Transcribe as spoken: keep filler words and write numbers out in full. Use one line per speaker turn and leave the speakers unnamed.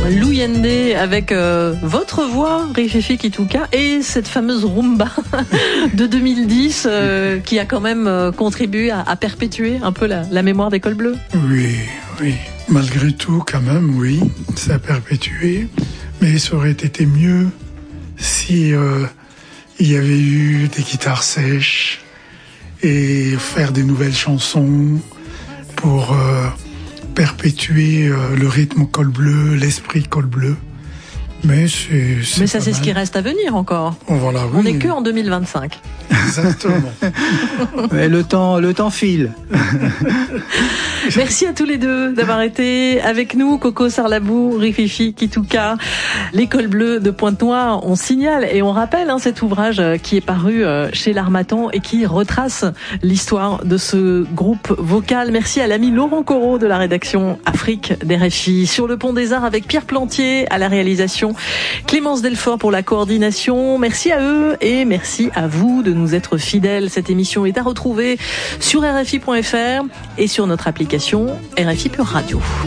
Louyende avec euh, votre voix, Rififi Kituka, et cette fameuse rumba de deux mille dix euh, qui a quand même euh, contribué à, à perpétuer un peu la, la mémoire des cols bleus.
Oui, oui. Malgré tout, quand même, oui, ça a perpétué. Mais ça aurait été mieux si euh, il y avait eu des guitares sèches et faire des nouvelles chansons pour euh, perpétuer euh, le rythme col bleu, l'esprit col bleu. Mais c'est, c'est
Mais ça, c'est
mal.
ce qui reste à venir encore.
Oh, voilà, oui.
On n'est que en deux mille vingt-cinq.
Exactement.
Mais le temps, le temps file.
Merci à tous les deux d'avoir été avec nous. Coco Sarlabou, Rififi Kituka, l'école bleue de Pointe-Noire. On signale et on rappelle hein, cet ouvrage qui est paru chez l'Harmattan et qui retrace l'histoire de ce groupe vocal. Merci à l'ami Laurent Corot de la rédaction Afrique d'R F I. Sur le Pont des Arts avec Pierre Plantier à la réalisation, Clémence Delfort pour la coordination. Merci à eux et merci à vous de nous être fidèles. Cette émission est à retrouver sur R F I point F R et sur notre application R F I Pure Radio.